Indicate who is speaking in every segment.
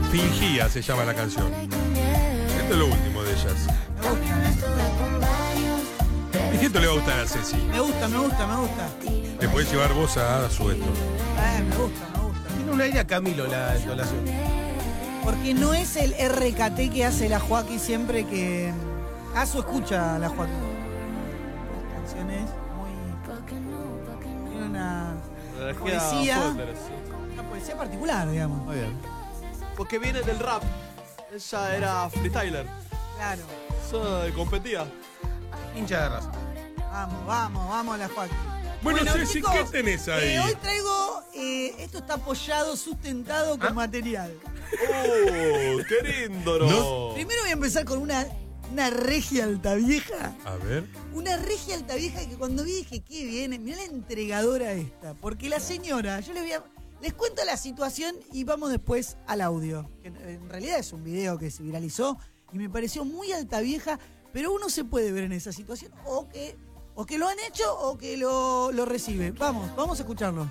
Speaker 1: Fingía se llama la canción. Esto es lo último de ellas. ¿Y qué esto le va a gustar a Ceci?
Speaker 2: Me gusta.
Speaker 1: Le podés llevar vos a su esto.
Speaker 2: Me gusta.
Speaker 3: Tiene un aire a Camilo la entonación.
Speaker 2: Porque no es el RKT que hace la Joaquín siempre que... Aso escucha a la Joaquín. Las canciones muy... Tiene una poesía. Una poesía particular, digamos.
Speaker 4: Muy bien. Porque viene del rap. Ella era freestyler.
Speaker 2: Claro.
Speaker 4: Eso competía.
Speaker 3: Hincha de raza.
Speaker 2: Vamos la Joaquín.
Speaker 1: Bueno, Ceci,
Speaker 2: chicos,
Speaker 1: ¿qué tenés ahí?
Speaker 2: Hoy traigo... esto está apoyado, sustentado con material.
Speaker 4: ¡Oh, qué lindo! No.
Speaker 2: Primero voy a empezar con una regia altavieja.
Speaker 1: A ver.
Speaker 2: Una regia altavieja que cuando vi dije, qué viene, mirá la entregadora esta. Porque la señora, les cuento la situación y vamos después al audio. Que en realidad es un video que se viralizó y me pareció muy altavieja, pero uno se puede ver en esa situación o que lo han hecho o que lo recibe. Vamos a escucharlo.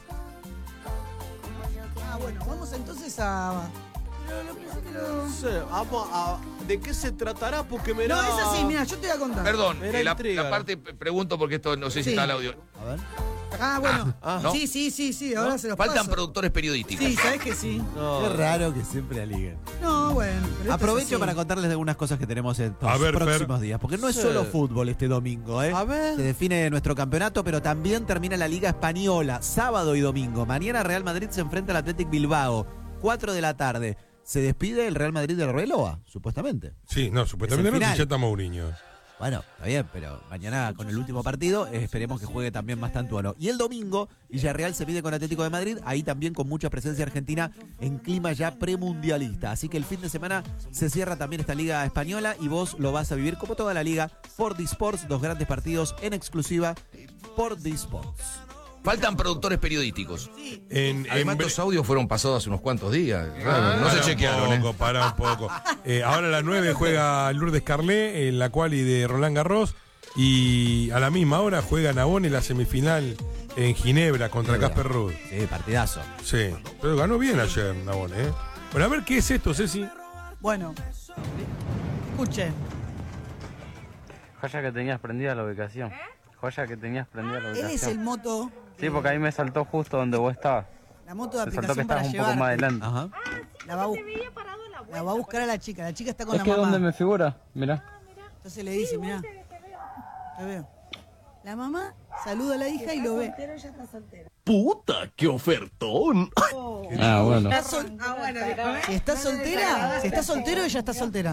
Speaker 2: Bueno, vamos entonces a...
Speaker 4: No sé, ¿de qué se tratará? Porque me
Speaker 2: No, es así, mira, yo te voy a contar.
Speaker 5: Perdón,
Speaker 4: Me da
Speaker 5: la
Speaker 4: intriga.
Speaker 5: parte pregunto porque esto no sé si
Speaker 2: Sí.
Speaker 5: está el audio.
Speaker 3: A ver.
Speaker 2: Bueno.
Speaker 5: ¿no?
Speaker 2: Sí, ahora se los
Speaker 5: Faltan
Speaker 2: paso.
Speaker 5: productores periodísticos.
Speaker 2: Sí, ¿sabes que sí?
Speaker 4: No.
Speaker 3: Qué raro que siempre aliguen.
Speaker 2: No, bueno. pero esto es
Speaker 6: Aprovecho
Speaker 2: así.
Speaker 6: para contarles de algunas cosas que tenemos en
Speaker 1: A
Speaker 6: los
Speaker 1: ver,
Speaker 6: próximos
Speaker 1: Fer.
Speaker 6: días. Porque no es
Speaker 4: Sí.
Speaker 6: solo fútbol este domingo, ¿eh?
Speaker 4: A ver.
Speaker 6: Se define nuestro campeonato, pero también termina la Liga Española, sábado y domingo. Mañana Real Madrid se enfrenta al Athletic Bilbao, 4 de la tarde. Se despide el Real Madrid del Arbeloa, supuestamente.
Speaker 1: Sí, no, supuestamente
Speaker 6: Es el
Speaker 1: no, si
Speaker 6: final.
Speaker 1: ya está Mourinho.
Speaker 6: Bueno, está bien, pero mañana con el último partido esperemos que juegue también más Tantuano. Y el domingo, Villarreal se mide con Atlético de Madrid, ahí también con mucha presencia argentina en clima ya premundialista. Así que el fin de semana se cierra también esta Liga Española y vos lo vas a vivir como toda la liga por D-Sports, 2 grandes partidos en exclusiva por D-Sports.
Speaker 5: Faltan productores periodísticos. Además,
Speaker 1: bre-
Speaker 5: estos audios fueron pasados hace unos cuantos días. Raro, no se chequearon,
Speaker 1: Para un poco. Ahora a las 9 juega Lourdes Carlé en la quali de Roland Garros. Y a la misma hora juega Nabón en la semifinal en Ginebra contra
Speaker 6: Ginebra.
Speaker 1: Casper Ruud.
Speaker 6: Sí, partidazo.
Speaker 1: Sí, pero ganó bien ayer Nabón, ¿eh? Bueno, a ver qué es esto, Ceci.
Speaker 2: Bueno, escuchen.
Speaker 7: Joya que tenías prendida la ubicación. Joya que tenías prendida la
Speaker 2: Él
Speaker 7: ubicación.
Speaker 2: es el moto,
Speaker 7: Sí, porque ahí me saltó justo donde vos estabas.
Speaker 2: la moto de
Speaker 7: Me saltó que
Speaker 2: aplicación para
Speaker 7: estabas un poco más
Speaker 2: llevar.
Speaker 7: adelante.
Speaker 6: Ajá.
Speaker 2: La va a buscar a la chica. La chica está con
Speaker 7: Es
Speaker 2: la
Speaker 7: que
Speaker 2: mamá.
Speaker 7: donde me figura, mirá.
Speaker 2: Entonces le dice, mirá. Lo veo. La mamá saluda a la hija y lo ve.
Speaker 3: ¡Puta, qué ofertón!
Speaker 7: Ah, bueno.
Speaker 2: Si está soltera, si está soltero, ella está soltera.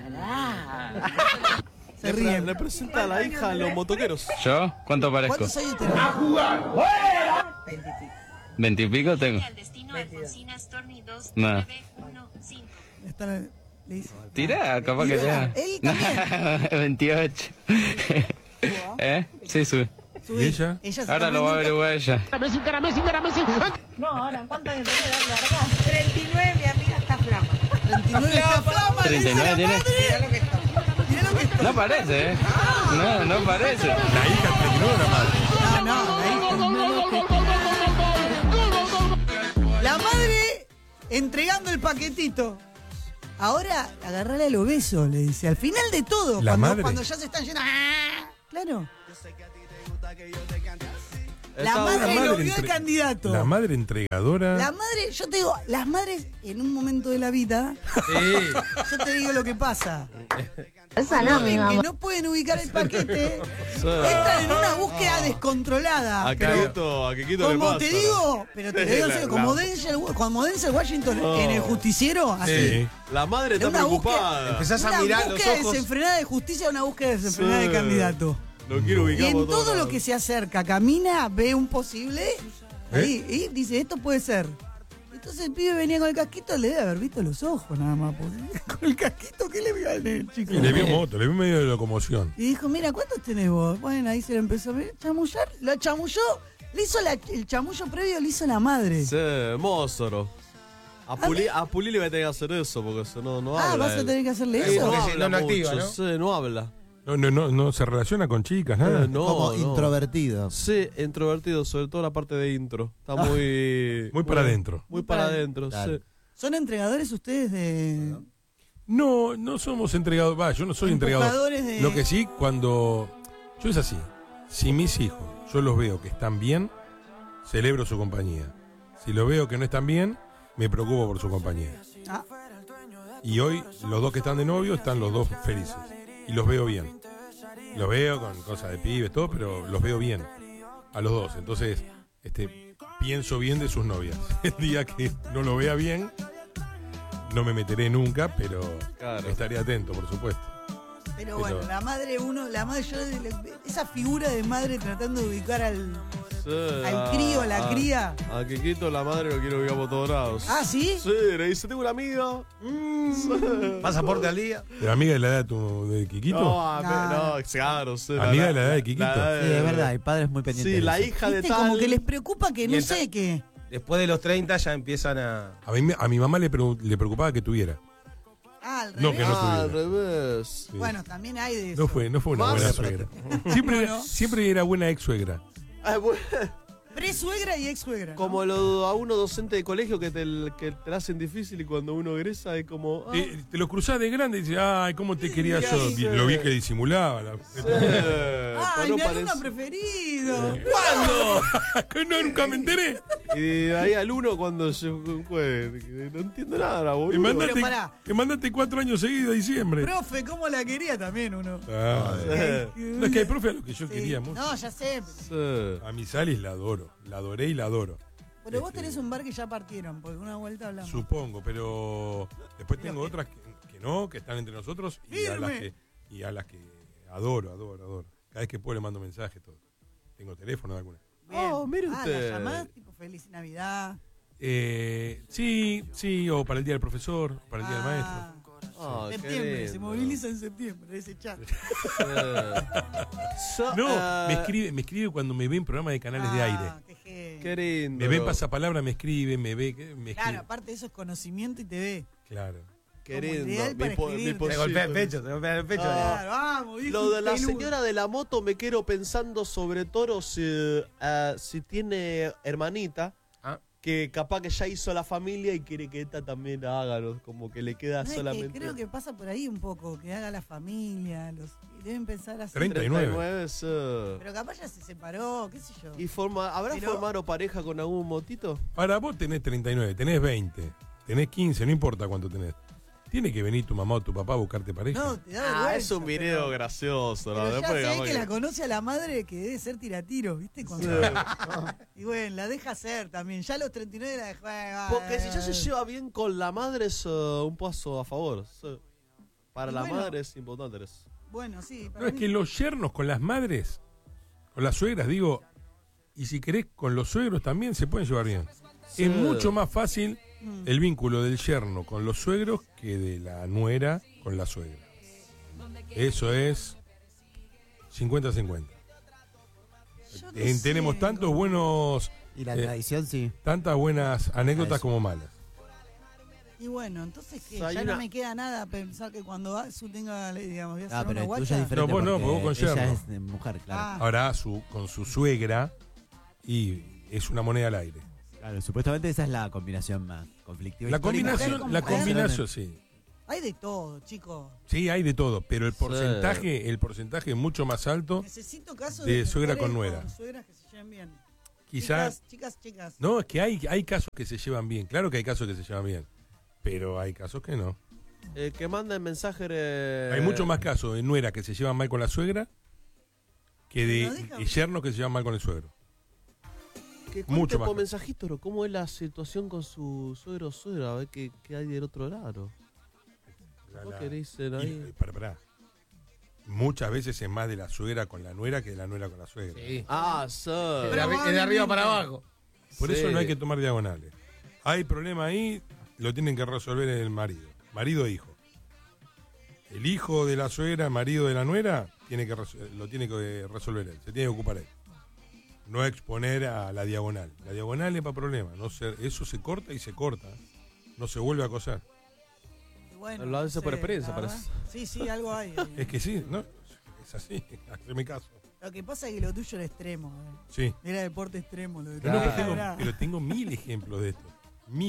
Speaker 2: Se ríen.
Speaker 4: Le presenta a la hija a los motoqueros.
Speaker 7: ¿Yo? ¿Cuánto parezco?
Speaker 2: ¿Cuántos años tenés?
Speaker 7: 20 y pico tengo. Nada.
Speaker 2: Está- le dice.
Speaker 7: Tira, capaz que
Speaker 2: Tira,
Speaker 7: sea.
Speaker 2: él también.
Speaker 7: 28. ¿Eh? Sí, sube.
Speaker 2: Subí.
Speaker 1: ¿Y ella?
Speaker 2: se
Speaker 7: Ahora lo va a
Speaker 2: también
Speaker 7: averiguar ella.
Speaker 8: No, ahora, ¿cuántos años tenés? Larga. 39, mi amiga está flama.
Speaker 2: 39 está flama, le dice
Speaker 7: 39
Speaker 2: la
Speaker 7: tiene.
Speaker 2: madre. Mirá lo que está.
Speaker 7: No parece, ¿eh? No parece.
Speaker 1: La hija 39 la madre.
Speaker 2: No, la madre entregando el paquetito. Ahora, agarrale al obeso, le dice. Al final de todo,
Speaker 1: La madre.
Speaker 2: cuando ya se están yendo. ¡Ah! Claro. La
Speaker 4: Está
Speaker 2: madre
Speaker 1: una
Speaker 2: lo
Speaker 1: madre
Speaker 2: vio al candidato.
Speaker 1: La madre entregadora.
Speaker 2: La madre, yo te digo, las madres en un momento de la vida, yo te digo lo que pasa.
Speaker 8: Esa no, mi
Speaker 2: Que
Speaker 8: mamá.
Speaker 2: no pueden ubicar el paquete,
Speaker 4: Sí.
Speaker 2: entran en una búsqueda descontrolada.
Speaker 4: A
Speaker 2: Pero,
Speaker 4: Kikito le
Speaker 2: como
Speaker 4: pasa.
Speaker 2: te digo, pero te lo digo en serio, como Denzel Washington en El Justiciero, así.
Speaker 1: Sí.
Speaker 4: La madre está
Speaker 2: Es una
Speaker 4: preocupada.
Speaker 3: Empezás a
Speaker 2: Una
Speaker 3: mirar los
Speaker 2: búsqueda
Speaker 3: ojos.
Speaker 2: desenfrenada de justicia, una búsqueda desenfrenada
Speaker 4: Sí.
Speaker 2: de candidato.
Speaker 4: Lo quiero
Speaker 2: Y
Speaker 4: ubicar
Speaker 2: en
Speaker 4: por
Speaker 2: todo
Speaker 4: todos
Speaker 2: lo
Speaker 4: lados.
Speaker 2: que se acerca, camina, ve un posible, ahí, y dice, esto puede ser. Entonces el pibe venía con el casquito, le debe haber visto los ojos nada más. Porque con el casquito, ¿qué le vio al chico?
Speaker 1: Y le vio moto, le vio medio de locomoción.
Speaker 2: Y dijo, mira, ¿cuántos tenés vos? Bueno, ahí se lo empezó a ver, chamullar, lo chamulló, le hizo el chamullo previo, le hizo la madre.
Speaker 4: Sí, Mózoro. A Puli le va a tener que hacer eso, porque si no, no habla.
Speaker 2: Vas a
Speaker 4: él.
Speaker 2: tener que hacerle
Speaker 4: Sí,
Speaker 2: eso.
Speaker 3: porque si
Speaker 4: habla
Speaker 3: no, no activa,
Speaker 4: mucho,
Speaker 3: ¿no?
Speaker 4: Sí, no habla.
Speaker 1: No se relaciona con chicas, nada.
Speaker 4: No,
Speaker 6: Como
Speaker 4: no.
Speaker 6: introvertido.
Speaker 4: Sí, introvertido, sobre todo la parte de intro. Está muy...
Speaker 1: Muy para adentro.
Speaker 4: Muy para adentro,
Speaker 6: Claro.
Speaker 4: sí.
Speaker 2: ¿Son entregadores ustedes de...?
Speaker 1: No, no somos entregados. Va, yo no soy entregador.
Speaker 2: Empujadores de-
Speaker 1: Lo que sí, cuando. Yo es así. Si mis hijos, yo los veo que están bien, celebro su compañía. Si los veo que no están bien, me preocupo por su compañía.
Speaker 2: Ah,
Speaker 1: Y hoy, los dos que están de novio, están los dos felices. Y los veo bien. Los veo con cosas de pibes, todo, pero los veo bien. A los dos. Entonces, pienso bien de sus novias. El día que no lo vea bien, no me meteré nunca, pero
Speaker 4: Claro.
Speaker 1: estaré atento, por supuesto.
Speaker 2: pero bueno, la madre esa figura de madre tratando de ubicar al crío, a la cría.
Speaker 4: A Kikito la madre lo quiere ubicar por todos lados.
Speaker 2: ¿Ah, sí?
Speaker 4: Sí, le dice, tengo un amigo.
Speaker 3: Pasaporte al día.
Speaker 1: ¿Pero amiga de la edad de Kikito?
Speaker 4: No, claro. Sí,
Speaker 1: Amiga de la edad de Kikito.
Speaker 6: Sí, es verdad, hay padres muy pendientes.
Speaker 4: Sí,
Speaker 6: de
Speaker 4: la
Speaker 6: eso.
Speaker 4: hija de
Speaker 2: ¿Viste?
Speaker 4: tal.
Speaker 2: Como que les preocupa que no
Speaker 3: Mientras-
Speaker 2: sé qué.
Speaker 3: Después de los 30 ya empiezan a...
Speaker 1: A mi mamá le preocupaba que tuviera.
Speaker 2: Ah, al
Speaker 1: No,
Speaker 2: revés.
Speaker 1: que no
Speaker 4: Al
Speaker 1: tuviera.
Speaker 4: revés.
Speaker 1: Sí.
Speaker 2: Bueno, también hay de eso.
Speaker 1: No fue una
Speaker 4: Más-
Speaker 1: buena suegra. Siempre,
Speaker 2: No, no.
Speaker 1: siempre era buena ex suegra.
Speaker 4: Ah, bueno,
Speaker 2: Pre-suegra y ex-suegra. ¿no?
Speaker 4: como a uno docente de colegio que te la hacen difícil y cuando uno egresa es como.
Speaker 1: Te lo cruzás de grande y dices, ay, ¿cómo te quería yo?
Speaker 4: sí.
Speaker 1: Lo vi que disimulaba.
Speaker 2: ¡Ay,
Speaker 4: no
Speaker 2: mi alumno
Speaker 4: parece-
Speaker 2: preferido!
Speaker 1: ¿Cuándo? Que no, nunca me enteré.
Speaker 4: Y de ahí al uno cuando yo no entiendo nada, boludo.
Speaker 2: Pero pará.
Speaker 1: Me mandaste 4 años seguidos a diciembre.
Speaker 2: Profe, ¿cómo la quería también uno?
Speaker 1: Ah, no, es que hay profe a lo que yo
Speaker 2: Sí.
Speaker 1: quería mucho.
Speaker 2: No, ya sé.
Speaker 4: Sí.
Speaker 1: A mi Salis la adoro. La adoré y la adoro.
Speaker 2: Pero vos tenés un bar que ya partieron, porque una vuelta hablamos.
Speaker 1: Supongo, pero después tengo otras que no, que están entre nosotros y a las que adoro. Cada vez que puedo le mando mensajes, todo. Tengo teléfono de alguna.
Speaker 2: Bien.
Speaker 4: Oh, mire
Speaker 2: ¿La
Speaker 4: usted.
Speaker 2: llamás? Tipo, feliz Navidad.
Speaker 1: Sí, o para el día del profesor, para el día del maestro.
Speaker 4: Ah, qué
Speaker 2: Septiembre, se
Speaker 4: lindo.
Speaker 2: moviliza en septiembre ese chat.
Speaker 1: No, me escribe cuando me ve en programas de canales de aire.
Speaker 4: Qué lindo.
Speaker 1: Me ve en pasapalabra, me escribe, me
Speaker 2: Claro,
Speaker 1: escribe.
Speaker 2: aparte eso es conocimiento y te ve.
Speaker 1: Claro.
Speaker 4: Qué
Speaker 2: como
Speaker 4: lindo.
Speaker 2: ideal para escribirte.
Speaker 3: Te golpea el pecho, te golpea el pecho.
Speaker 2: Claro, vamos, viejo
Speaker 4: Lo de la
Speaker 2: peludo.
Speaker 4: señora de la moto me quiero pensando sobre Toro si tiene hermanita.
Speaker 3: Ah.
Speaker 4: Que capaz que ya hizo la familia y quiere que esta también la haga, ¿no? Como que le queda
Speaker 2: No, es que
Speaker 4: solamente.
Speaker 2: creo que pasa por ahí un poco, que haga la familia, deben pensar así.
Speaker 1: 39.
Speaker 4: sí.
Speaker 2: Pero capaz ya se separó, qué sé yo.
Speaker 4: ¿Y habrá
Speaker 2: Pero-
Speaker 4: formado pareja con algún motito?
Speaker 1: Para vos tenés 39, tenés 20, tenés 15, no importa cuánto tenés. Tiene que venir tu mamá o tu papá a buscarte pareja.
Speaker 2: No, te da vergüenza,
Speaker 4: es un video
Speaker 2: pero-
Speaker 4: gracioso. ¿no?
Speaker 2: Pero ya
Speaker 4: Después
Speaker 2: sé
Speaker 4: digamos
Speaker 2: que la conoce a la madre que debe ser tiratiro, ¿viste? Cuando- y bueno, la deja ser también. Ya a los 39 la deja.
Speaker 4: Porque si ya se lleva bien con la madre es un paso a favor. Sí. Para
Speaker 2: Y
Speaker 4: la
Speaker 2: bueno.
Speaker 4: madre es importante eso.
Speaker 2: Bueno, sí. para
Speaker 1: No, es
Speaker 2: mí-
Speaker 1: que los yernos con las madres, con las suegras, digo, y si querés con los suegros también se pueden llevar bien.
Speaker 4: Sí.
Speaker 1: Es mucho más fácil
Speaker 2: Mm.
Speaker 1: el vínculo del yerno con los suegros que de la nuera con la suegra. Eso es 50-50.
Speaker 2: Yo no sé,
Speaker 1: Tenemos tantos
Speaker 2: como-
Speaker 1: buenos,
Speaker 6: Y la tradición, sí.
Speaker 1: tantas buenas anécdotas
Speaker 6: Eso.
Speaker 1: como malas.
Speaker 2: Y bueno, entonces que
Speaker 4: O sea, hay
Speaker 2: ya
Speaker 4: una-
Speaker 2: no me queda nada pensar que cuando Azu tenga, digamos, voy a hacer
Speaker 6: Ah, pero
Speaker 2: una
Speaker 6: el
Speaker 2: guacha.
Speaker 6: tuyo es diferente.
Speaker 1: No, vos no,
Speaker 6: porque
Speaker 1: vos con
Speaker 6: ella
Speaker 1: yerno.
Speaker 6: es de mujer, claro.
Speaker 2: Ah.
Speaker 1: Ahora con su suegra y es una moneda al aire.
Speaker 6: Claro, supuestamente esa es la combinación más conflictiva.
Speaker 1: La
Speaker 6: histórica.
Speaker 1: combinación,
Speaker 2: con
Speaker 1: la
Speaker 2: mujer.
Speaker 1: combinación, sí.
Speaker 2: Hay de todo, chicos.
Speaker 1: Sí, hay de todo, pero el porcentaje es mucho más alto.
Speaker 2: Necesito casos
Speaker 1: De
Speaker 2: de
Speaker 1: suegra
Speaker 2: mujeres
Speaker 1: con nuera.
Speaker 2: suegras que se lleven bien.
Speaker 1: Quizás,
Speaker 2: Chicas.
Speaker 1: no, es que hay casos que se llevan bien. Claro que hay casos que se llevan bien, pero hay casos que no.
Speaker 4: Que manda el mensaje.
Speaker 1: Hay mucho más casos de nuera que se llevan mal con la suegra que de
Speaker 2: No deja-
Speaker 1: yernos que se llevan mal con el suegro.
Speaker 4: Que
Speaker 1: mucho
Speaker 4: cuente
Speaker 1: más
Speaker 4: por
Speaker 1: caro.
Speaker 4: mensajito, ¿no? ¿Cómo es la situación con su suegro o suegra? A ver qué hay del otro lado. ¿Vos qué dicen ahí?
Speaker 1: Pará. Muchas veces es más de la suegra con la nuera que de la nuera con la suegra.
Speaker 3: Sí.
Speaker 4: Ah, sí.
Speaker 3: Es de arriba para abajo.
Speaker 1: Por
Speaker 4: Sí.
Speaker 1: eso no hay que tomar diagonales. Hay problema ahí, lo tienen que resolver el marido. Marido e hijo. El hijo de la suegra, marido de la nuera, lo tiene que resolver él. Se tiene que ocupar él. No exponer a la diagonal. La diagonal es para problemas. Eso se corta y se corta. No se vuelve a coser.
Speaker 2: Y bueno,
Speaker 4: Lo hace
Speaker 2: no
Speaker 4: por
Speaker 2: sé,
Speaker 4: experiencia,
Speaker 2: la verdad.
Speaker 4: parece.
Speaker 2: Sí, algo hay.
Speaker 1: Es que sí, ¿no? Es así. Haceme caso.
Speaker 2: Lo que pasa es que lo tuyo era extremo.
Speaker 1: Sí.
Speaker 2: Era deporte extremo. Lo de
Speaker 1: Pero,
Speaker 2: tu
Speaker 1: no,
Speaker 2: hija era-
Speaker 1: pero tengo 1000 ejemplos de esto. 1000.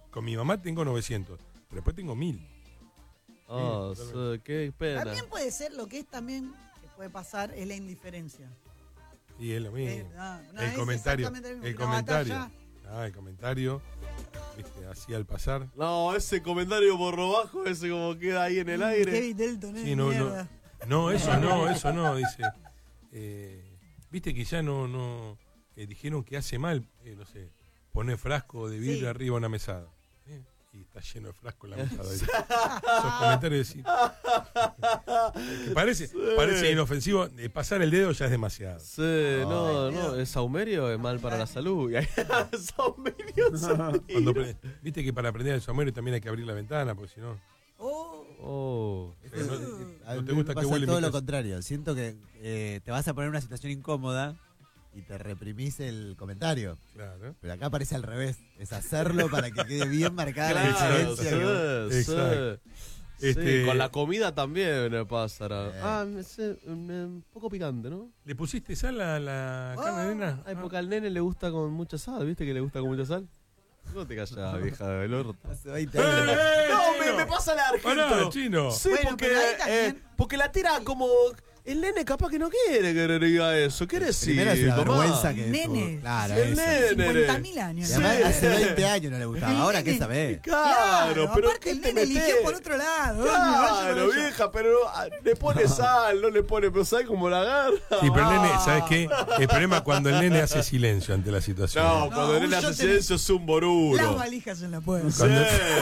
Speaker 1: Con mi mamá tengo 900, pero después tengo 1000.
Speaker 4: Oh,
Speaker 1: Sí,
Speaker 4: sí, qué pena.
Speaker 2: También puede ser lo que es también, que puede pasar, es la indiferencia.
Speaker 1: Y es lo mismo.
Speaker 2: No,
Speaker 1: El
Speaker 2: es
Speaker 1: comentario.
Speaker 2: exactamente lo mismo,
Speaker 1: El
Speaker 2: una
Speaker 1: comentario.
Speaker 2: batalla.
Speaker 1: El comentario. Viste, así al pasar.
Speaker 4: No, ese comentario por lo bajo, ese como queda ahí en el aire.
Speaker 2: David Delton,
Speaker 1: Sí, no,
Speaker 2: mierda.
Speaker 1: no, eso no, dice. Viste que ya no dijeron que hace mal, no sé, poner frasco de vidrio
Speaker 2: Sí.
Speaker 1: arriba a una mesada. Y está lleno de frasco en la mesada. Esos comentarios decir. Que parece inofensivo. Pasar el dedo ya es demasiado.
Speaker 4: Sí, no, el saumerio es mal para la salud. Y ahí- saumerio,
Speaker 1: Cuando viste que para prender el saumerio también hay que abrir la ventana, porque si no.
Speaker 4: Oh.
Speaker 6: A
Speaker 1: ¿No
Speaker 6: mí
Speaker 1: te
Speaker 6: me
Speaker 1: gusta que
Speaker 6: pasa
Speaker 1: huele mi
Speaker 6: todo lo
Speaker 1: casa?
Speaker 6: contrario. Siento que te vas a poner en una situación incómoda y te reprimís el comentario.
Speaker 1: Claro.
Speaker 6: Pero acá parece al revés. Es hacerlo para que quede bien marcada la
Speaker 4: Claro,
Speaker 6: diferencia.
Speaker 4: sí,
Speaker 1: Exacto.
Speaker 4: sí.
Speaker 1: Este-
Speaker 4: Sí, con la comida también me pasa. Un poco picante, ¿no?
Speaker 1: ¿Le pusiste sal a la carne, nena?
Speaker 4: Ay, porque al nene le gusta con mucha sal, ¿viste que le gusta con mucha sal? No te callas, vieja del orto.
Speaker 6: Hace 20 años.
Speaker 4: No, me pasa la
Speaker 1: Pará,
Speaker 4: argento.
Speaker 1: chino.
Speaker 4: Sí,
Speaker 2: Bueno,
Speaker 4: porque,
Speaker 2: pero ahí también-
Speaker 4: porque la tira como... El nene capaz que no quiere que le diga eso. ¿Qué decir?
Speaker 6: Primero es una
Speaker 4: mamá?
Speaker 6: vergüenza que
Speaker 2: Nene.
Speaker 6: Claro,
Speaker 4: El
Speaker 6: eso.
Speaker 4: nene.
Speaker 2: 50.000 años.
Speaker 6: Y además
Speaker 4: Sí.
Speaker 6: hace 20 años no le gustaba.
Speaker 2: El
Speaker 6: Ahora, ¿qué
Speaker 2: nene.
Speaker 6: sabés?
Speaker 4: Claro, pero
Speaker 2: aparte
Speaker 4: ¿qué
Speaker 2: el
Speaker 4: te
Speaker 2: nene
Speaker 4: metés?
Speaker 2: eligió por otro lado.
Speaker 4: Claro, vieja, pero le pone sal, no le pone, pero ¿sabes cómo la agarra?
Speaker 1: Sí, pero el nene, ¿sabes qué? El problema es cuando el nene hace silencio ante la situación.
Speaker 4: No, cuando el nene
Speaker 2: yo
Speaker 4: hace
Speaker 2: te-
Speaker 4: silencio es un
Speaker 2: Las
Speaker 4: boruro.
Speaker 2: valijas en la puerta.
Speaker 4: Sí.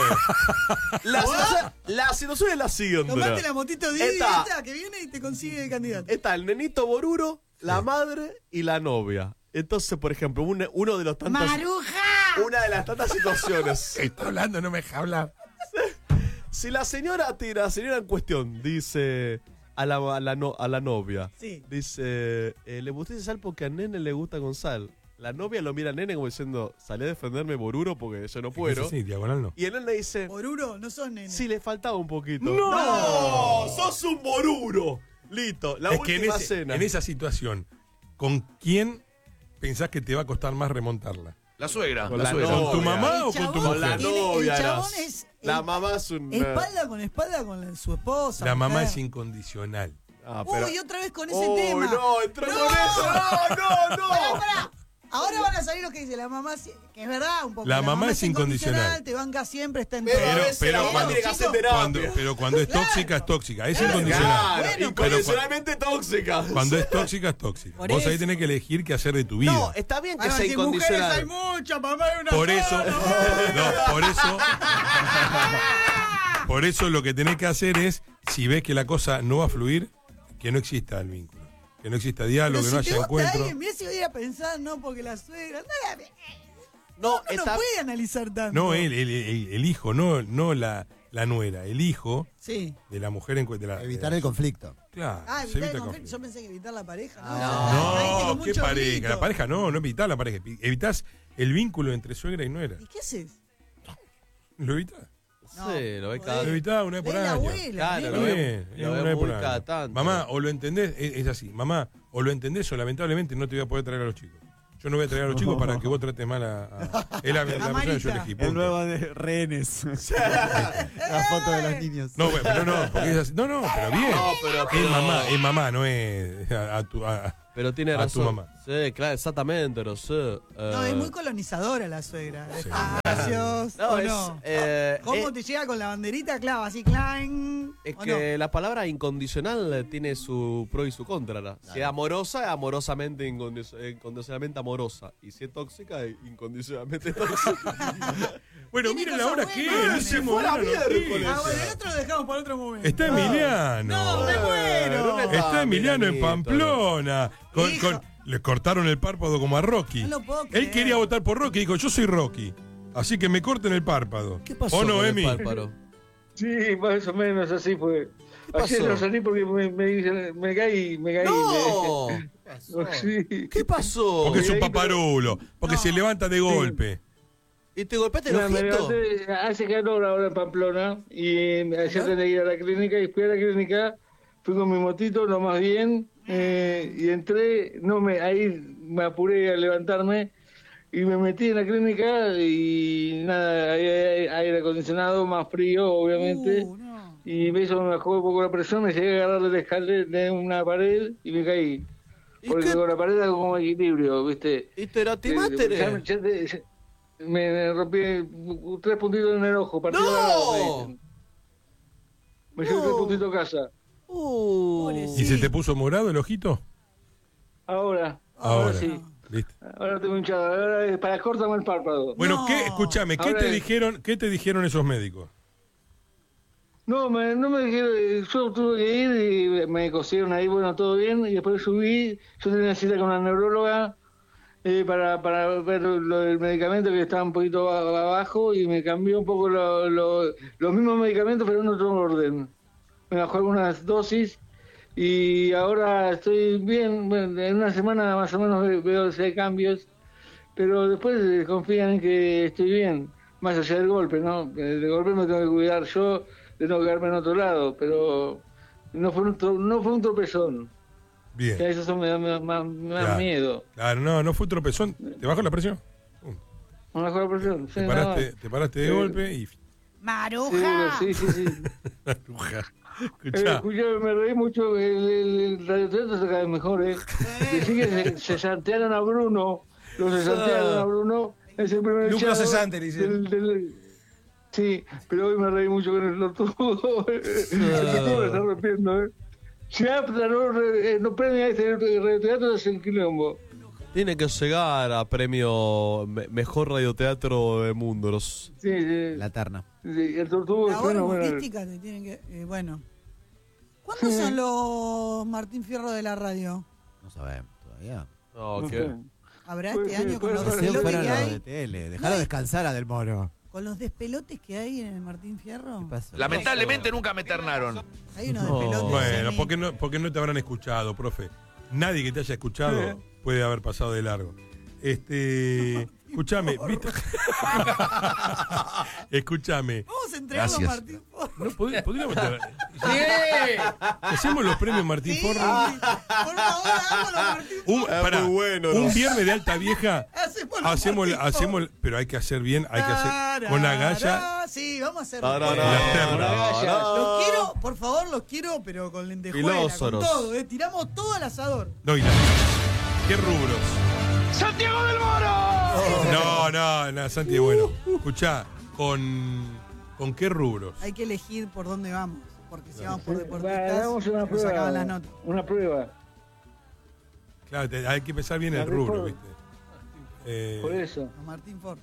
Speaker 4: La situación es la siguiente.
Speaker 2: Tomate la motito Didi
Speaker 4: Esta-
Speaker 2: esta que viene y te consigue el candidato.
Speaker 4: Está el nenito boruro, la madre y la novia. Entonces, por ejemplo, uno de los tantos...
Speaker 2: ¡Maruja!
Speaker 4: Una de las tantas situaciones.
Speaker 1: Está hablando, no me deja hablar.
Speaker 4: Si la señora en cuestión dice a la novia,
Speaker 2: Sí.
Speaker 4: dice, le pusiste sal porque al nene le gusta con sal. La novia lo mira al nene como diciendo, salí a defenderme, boruro, porque yo no puedo.
Speaker 1: Sí, diagonal no.
Speaker 4: Y el nene dice,
Speaker 2: Boruro, no sos nene.
Speaker 4: sí, le faltaba un poquito. ¡No! ¡Sos un boruro! Listo, la
Speaker 1: Es que
Speaker 4: última cena.
Speaker 1: en esa situación, ¿con quién pensás que te va a costar más remontarla?
Speaker 5: La suegra.
Speaker 4: Con
Speaker 5: La
Speaker 4: la
Speaker 5: suegra.
Speaker 4: novia.
Speaker 1: ¿Con tu mamá
Speaker 2: El
Speaker 1: o con tu
Speaker 2: chabón
Speaker 4: Con la
Speaker 1: mujer?
Speaker 2: tiene-
Speaker 4: novia.
Speaker 2: el chabón
Speaker 4: eras.
Speaker 2: es
Speaker 4: La mamá es un...
Speaker 2: espalda con su esposa.
Speaker 1: La mamá
Speaker 2: mujer.
Speaker 1: es incondicional.
Speaker 4: Ah,
Speaker 2: Uy, otra vez con ese
Speaker 4: Uy,
Speaker 2: tema.
Speaker 4: no, entró con eso. No.
Speaker 2: Pará. Ahora van a salir los que dice la mamá, que es verdad un poco.
Speaker 1: La mamá es incondicional.
Speaker 2: Te banca siempre, está en
Speaker 4: Pero
Speaker 2: todo.
Speaker 4: a veces la mamá
Speaker 1: cuando-
Speaker 4: tiene que hacer terapia.
Speaker 1: Pero cuando es tóxica, es tóxica. Es incondicional.
Speaker 4: Claro,
Speaker 2: Bueno,
Speaker 4: incondicionalmente tóxica.
Speaker 1: Cuando es tóxica, es tóxica.
Speaker 2: Por
Speaker 1: Vos ahí
Speaker 2: eso.
Speaker 1: tenés que elegir qué hacer de tu vida.
Speaker 4: No, está bien que
Speaker 2: Ah,
Speaker 4: sea
Speaker 2: si mujeres hay
Speaker 4: incondicional.
Speaker 2: muchas, mamá es una
Speaker 1: Por eso,
Speaker 2: sola.
Speaker 1: por eso lo que tenés que hacer es, si ves que la cosa no va a fluir, que no exista el vínculo, que no exista diálogo, que no
Speaker 2: Pero si te
Speaker 1: haya
Speaker 2: gusta
Speaker 1: encuentro.
Speaker 2: alguien, mirá si voy a ir a pensar, no, porque la suegra.
Speaker 4: No,
Speaker 2: Uno no
Speaker 4: está...
Speaker 2: puede analizar tanto.
Speaker 1: No, el hijo, no la nuera, el hijo
Speaker 2: Sí.
Speaker 1: de la mujer en cuestión.
Speaker 6: Evitar el conflicto.
Speaker 1: Claro,
Speaker 2: Ah,
Speaker 1: se
Speaker 2: evitar
Speaker 1: evita
Speaker 2: el
Speaker 1: el
Speaker 2: conflicto. Yo
Speaker 1: conflicto.
Speaker 2: pensé que evitar la pareja.
Speaker 1: No,
Speaker 2: No,
Speaker 1: ¿qué pareja? La pareja no evitar la pareja. Evitas el vínculo entre suegra y nuera.
Speaker 2: ¿Y qué haces?
Speaker 1: Lo evitas.
Speaker 2: No,
Speaker 4: Sí, lo ve cada...
Speaker 1: Lo evitás una vez por
Speaker 2: Ve la
Speaker 1: año.
Speaker 2: abuela.
Speaker 4: Claro,
Speaker 2: nene.
Speaker 4: lo ve-
Speaker 1: Bien,
Speaker 4: lo
Speaker 1: una
Speaker 4: ve
Speaker 1: vez
Speaker 4: muy
Speaker 1: por año.
Speaker 4: cada tanto.
Speaker 1: Mamá, o lo entendés, es así. Mamá, o lo entendés o lamentablemente no te voy a poder traer a los chicos. Yo no voy a traer a los chicos para que vos trates mal es la persona que yo elegí. punto.
Speaker 6: de rehenes. La foto de los niños.
Speaker 1: No, bueno, pero no, porque es así. No, pero bien.
Speaker 4: No, pero-
Speaker 1: Es mamá, no es
Speaker 4: Pero tiene
Speaker 1: a tu
Speaker 4: razón.
Speaker 1: mamá.
Speaker 4: Sí, claro, exactamente, pero sí.
Speaker 2: No, es muy colonizadora la suegra.
Speaker 1: Sí.
Speaker 2: Espacios.
Speaker 4: No,
Speaker 2: ¿o
Speaker 4: es,
Speaker 2: no? ¿Cómo te llega con la banderita? Claro, así, clang.
Speaker 4: Es
Speaker 2: ¿o
Speaker 4: que la palabra incondicional tiene su pro y su contra. ¿no? Si es amorosa, es amorosamente, incondicionalmente amorosa. Y si es tóxica, es incondicionalmente tóxica.
Speaker 1: Bueno,
Speaker 2: Tiene
Speaker 1: miren
Speaker 2: cosas
Speaker 1: ahora
Speaker 2: buenas.
Speaker 1: qué. no hicimos
Speaker 4: fue la
Speaker 1: una
Speaker 4: miércoles.
Speaker 1: noticia.
Speaker 2: Ah, bueno, el otro lo dejamos para otro momento.
Speaker 1: Está Emiliano.
Speaker 2: No, me muero.
Speaker 1: Está Emiliano en Pamplona.
Speaker 2: Hijo.
Speaker 1: Le cortaron el párpado como a Rocky.
Speaker 2: No lo puedo
Speaker 1: Él
Speaker 2: creer.
Speaker 1: quería votar por Rocky y dijo, yo soy Rocky. Así que me corten el párpado.
Speaker 4: ¿Qué pasó
Speaker 1: ¿O no,
Speaker 4: con el
Speaker 1: Emi?
Speaker 4: párpado?
Speaker 9: Sí, más o menos así fue.
Speaker 4: ¿Qué
Speaker 9: Ayer
Speaker 4: pasó?
Speaker 9: no salí porque me caí.
Speaker 4: ¡No!
Speaker 9: Sí.
Speaker 4: ¿Qué pasó?
Speaker 1: Porque es un paparulo. Porque
Speaker 2: No.
Speaker 1: se levanta de golpe.
Speaker 4: ¿Y te golpeaste el
Speaker 9: No, me
Speaker 4: ojito?
Speaker 9: levanté, hace calor ahora en Pamplona y ayer tenía que ir a la clínica y fui a la clínica, fui con mi motito, lo más bien, y entré, ahí me apuré a levantarme Y me metí en la clínica y nada, hay aire acondicionado, más frío, obviamente.
Speaker 2: No.
Speaker 9: Y eso me bajó un poco la presión, me llegué a agarrar de escalera de una pared y me caí.
Speaker 4: ¿Y
Speaker 9: Porque
Speaker 4: qué?
Speaker 9: con la pared hago como equilibrio, ¿viste?
Speaker 4: ¿Y te la timaste?
Speaker 9: Me rompí 3 puntitos en el ojo, partido de lado. Me llevé 3 puntitos a casa.
Speaker 1: ¿Y se te puso morado el ojito?
Speaker 9: Ahora sí.
Speaker 1: ¿Viste?
Speaker 9: Ahora tengo hinchado. Ahora es para cortarme el párpado.
Speaker 1: Bueno, escúchame, ¿qué
Speaker 9: Ahora
Speaker 1: te dijeron esos médicos?
Speaker 9: No me dijeron, yo tuve que ir y me cosieron ahí, bueno, todo bien, y después subí, yo tenía cita con una neuróloga para ver lo del medicamento que estaba un poquito abajo y me cambió un poco los mismos medicamentos, pero en otro orden. Me bajó algunas dosis y ahora estoy bien, bueno, en una semana más o menos veo si hay cambios, pero después confían en que estoy bien, más allá del golpe, ¿no? Del golpe me tengo que cuidar yo de no quedarme en otro lado, pero no fue un tropezón.
Speaker 1: Bien.
Speaker 9: Que eso me da
Speaker 1: Claro.
Speaker 9: miedo.
Speaker 1: Claro, no fue un tropezón. ¿Te bajó la presión?
Speaker 9: ¿Me bajó la presión? Sí,
Speaker 1: Te paraste de golpe y...
Speaker 2: ¡Maruja!
Speaker 9: Sí.
Speaker 1: Maruja. Escuchá.
Speaker 9: Me reí mucho, el radioteatro se cae mejor, Decí que se santearon a Bruno, se santearon a Bruno, es el primer
Speaker 3: Lucro
Speaker 9: echado
Speaker 3: cesante, le hicieron.
Speaker 9: Sí, pero hoy me reí mucho con el tortugo. El tortugo me está rompiendo, Si APTA no premia este radioteatro es el quilombo.
Speaker 4: Tiene que llegar a premio mejor radioteatro del mundo.
Speaker 9: Sí.
Speaker 6: La terna.
Speaker 9: Sí, el tortugo
Speaker 2: La
Speaker 9: es
Speaker 2: hora
Speaker 9: fenomenal.
Speaker 2: humorística te tienen que... bueno. ¿Cuándo son los Martín Fierro de la radio?
Speaker 6: No sabemos todavía.
Speaker 4: No,
Speaker 9: No
Speaker 4: ¿qué?
Speaker 9: sé.
Speaker 2: ¿Habrá
Speaker 9: Puede
Speaker 2: este
Speaker 9: ser,
Speaker 2: año con
Speaker 9: puede
Speaker 2: los
Speaker 9: ser.
Speaker 6: Recién
Speaker 2: despelotes
Speaker 6: fueron
Speaker 2: que
Speaker 6: los de
Speaker 2: hay?
Speaker 6: tele. Dejalo descansar a Del Moro.
Speaker 2: ¿Con los despelotes que hay en el Martín Fierro?
Speaker 6: ¿Qué pasó?
Speaker 5: Lamentablemente nunca me ternaron.
Speaker 2: Hay unos
Speaker 4: No.
Speaker 2: despelotes.
Speaker 1: Bueno,
Speaker 2: Emi.
Speaker 1: porque no te habrán escuchado, profe. Nadie que te haya escuchado puede haber pasado de largo. Escúchame, ¿viste? Escúchame.
Speaker 2: Vamos a entregarlo a
Speaker 5: Gracias.
Speaker 2: Martín Fierro.
Speaker 1: ¿No podríamos tener- Hacemos los premios Martín
Speaker 2: Sí,
Speaker 1: Forro.
Speaker 2: por favor, hagámoslo, Martín.
Speaker 1: Pará,
Speaker 4: muy bueno,
Speaker 1: un
Speaker 4: ¿no?
Speaker 1: viernes de alta vieja.
Speaker 2: Hacemos
Speaker 1: Pero hay que hacer bien, hay que hacer con la galla.
Speaker 2: Sí, vamos a hacer.
Speaker 1: Las ternas.
Speaker 2: Los quiero, por favor, los quiero, pero con lentejuela, con
Speaker 4: Filósoros.
Speaker 2: todo, tiramos todo al asador.
Speaker 1: No, ¿qué rubros?
Speaker 5: ¡Santiago del Moro!
Speaker 1: No, Santi es bueno. Escuchá, ¿con qué rubros?
Speaker 2: Hay que elegir por dónde vamos, porque si vamos por
Speaker 9: Bueno,
Speaker 2: deportistas,
Speaker 9: hagamos una
Speaker 2: nos sacaban las
Speaker 9: prueba.
Speaker 2: notas.
Speaker 9: Una prueba.
Speaker 1: Claro, hay que pensar bien el
Speaker 9: La
Speaker 1: rubro,
Speaker 9: respuesta-
Speaker 1: ¿viste?
Speaker 9: Por eso.
Speaker 2: A Martín Ford.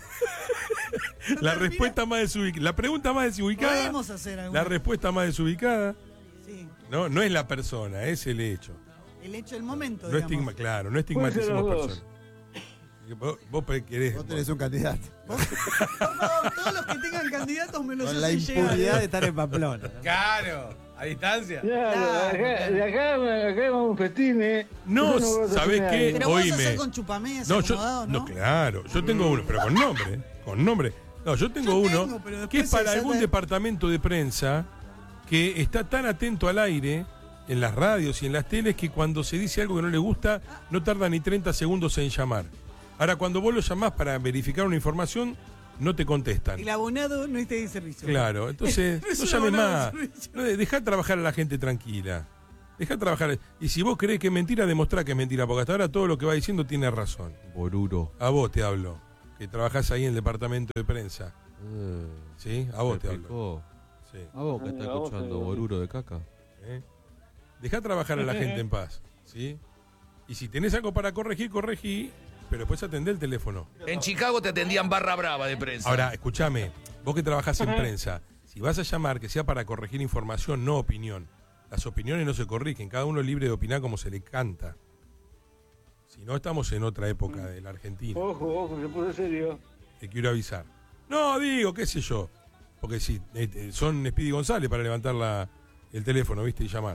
Speaker 1: La respuesta más desubicada. La pregunta más desubicada.
Speaker 2: Podemos hacer alguna.
Speaker 1: La respuesta más desubicada.
Speaker 2: Sí,
Speaker 1: No es la persona, es el hecho.
Speaker 2: el hecho del momento,
Speaker 1: No
Speaker 2: digamos.
Speaker 1: claro, no
Speaker 9: Puede ser
Speaker 1: estigmaticemos
Speaker 9: los dos.
Speaker 1: personas. Vos querés.
Speaker 6: Vos tenés un candidato.
Speaker 2: Por favor, todos los que tengan candidatos me los
Speaker 6: Con la
Speaker 2: hacen
Speaker 6: impunidad
Speaker 2: llegar.
Speaker 6: de estar en Pamplona.
Speaker 3: Claro, a distancia.
Speaker 9: Claro, de acá vamos un festín,
Speaker 1: No,
Speaker 9: Yo voy a
Speaker 1: ¿sabés
Speaker 9: cocinar.
Speaker 1: qué?
Speaker 2: Pero vos vas a
Speaker 1: Oíme.
Speaker 2: hacer con chupamés,
Speaker 1: No, yo,
Speaker 2: acomodado, ¿no?
Speaker 1: no, claro, yo tengo uno, pero con nombre, con nombre. No, yo tengo uno
Speaker 2: pero después
Speaker 1: que es
Speaker 2: se
Speaker 1: para algún
Speaker 2: desata-
Speaker 1: departamento de prensa que está tan atento al aire en las radios y en las teles que cuando se dice algo que no le gusta no tarda ni 30 segundos en llamar. Ahora, cuando vos lo llamás para verificar una información, no te contestan.
Speaker 2: El abonado no está en servicio.
Speaker 1: Claro, entonces
Speaker 2: No es
Speaker 1: no
Speaker 2: un
Speaker 1: llames
Speaker 2: abonado
Speaker 1: más.
Speaker 2: de servicio.
Speaker 1: No, dejá trabajar a la gente tranquila. Dejá trabajar. Y si vos creés que es mentira, demostrá que es mentira, porque hasta ahora todo lo que va diciendo tiene razón.
Speaker 4: Boruro.
Speaker 1: A vos te hablo, que trabajás ahí en el departamento de prensa. ¿Sí? A vos te hablo. Sí.
Speaker 4: A vos que estás
Speaker 9: A vos
Speaker 4: escuchando,
Speaker 9: te-
Speaker 4: Boruro de caca.
Speaker 1: ¿Eh? Dejá trabajar a la gente en paz. ¿Sí? Y si tenés algo para corregir, corregí, pero después atendé el teléfono.
Speaker 5: En Chicago te atendían barra brava de prensa.
Speaker 1: Ahora, escúchame, vos que trabajás en prensa, si vas a llamar, que sea para corregir información, no opinión. Las opiniones no se corrigen, cada uno es libre de opinar como se le canta. Si no, estamos en otra época de la Argentina.
Speaker 9: Ojo, se puso serio.
Speaker 1: Te quiero avisar. No, digo, qué sé yo. Porque si son Speedy González para levantar el teléfono, ¿viste? Y llamar.